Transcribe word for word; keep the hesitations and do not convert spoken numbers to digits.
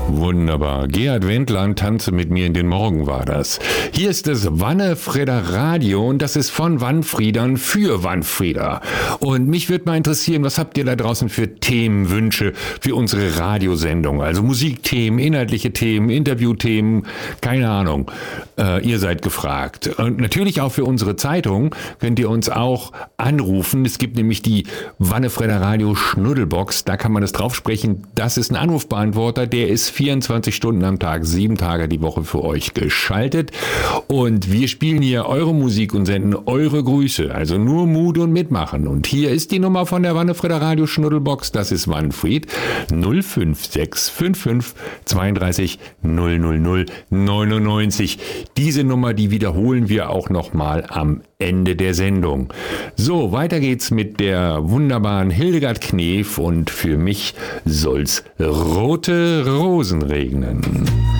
Wunderbar. Gerhard Wendland, Tanze mit mir in den Morgen war das. Hier ist das Wannefrieder Radio und das ist von Wannfriedern für Wannfrieder. Und mich würde mal interessieren, was habt ihr da draußen für Themenwünsche für unsere Radiosendung? Also Musikthemen, inhaltliche Themen, Interviewthemen, keine Ahnung. Äh, ihr seid gefragt. Und natürlich auch für unsere Zeitung könnt ihr uns auch anrufen. Es gibt nämlich die Wannefrieder Radio Schnuddelbox. Da kann man das drauf sprechen. Das ist ein Anrufbeantworter, der ist vierundzwanzig Stunden am Tag, sieben Tage die Woche für euch geschaltet. Und wir spielen hier eure Musik und senden eure Grüße. Also nur Mut und Mitmachen. Und hier ist die Nummer von der Wannefrieder Radio Schnuddelbox. Das ist Manfred null fünf sechs fünf fünf zweiunddreißig null null null neunundneunzig. Diese Nummer, die wiederholen wir auch nochmal am Ende der Sendung. So, weiter geht's mit der wunderbaren Hildegard Knef und für mich soll's rote Rosen regnen.